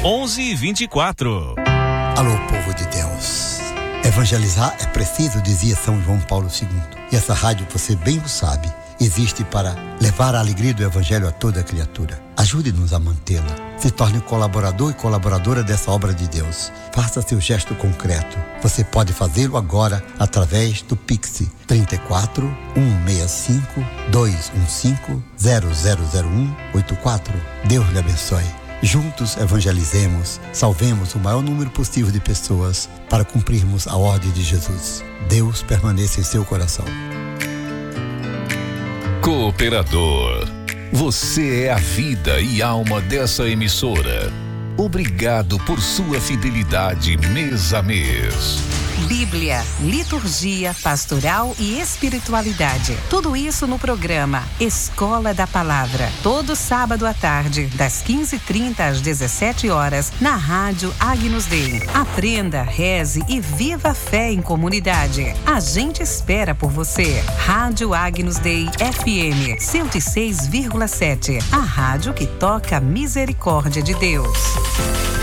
11:24. Alô, povo de Deus. Evangelizar é preciso, dizia São João Paulo II. E essa rádio, você bem o sabe, existe para levar a alegria do Evangelho a toda criatura. Ajude-nos a mantê-la. Se torne colaborador e colaboradora dessa obra de Deus. Faça seu gesto concreto. Você pode fazê-lo agora através do Pix 34 165 215 000184. Deus lhe abençoe. Juntos evangelizemos, salvemos o maior número possível de pessoas para cumprirmos a ordem de Jesus. Deus permaneça em seu coração. Cooperador, você é a vida e alma dessa emissora. Obrigado por sua fidelidade mês a mês. Bíblia, liturgia, pastoral e espiritualidade. Tudo isso no programa Escola da Palavra. Todo sábado à tarde, das 15h30 às 17h, na Rádio Agnus Dei. Aprenda, reze e viva a fé em comunidade. A gente espera por você. Rádio Agnus Dei FM 106,7. A rádio que toca a misericórdia de Deus.